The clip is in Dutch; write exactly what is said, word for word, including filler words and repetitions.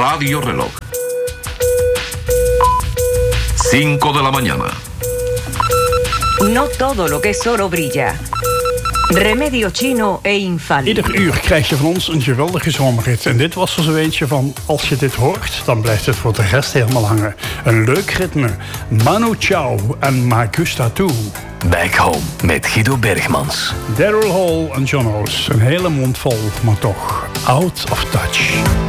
radioreloj. cinco de la mañana. No todo lo que es oro brilla. Remedio chino e infalible. Ieder uur krijg je van ons een geweldige zomerhit. En dit was er zo eentje van, als je dit hoort, dan blijft het voor de rest helemaal hangen. Een leuk ritme. Manu Chao en Ma Gusta Tu. Back Home met Guido Bergmans. Daryl Hall en John Oates. Een hele mond vol, maar toch out of touch.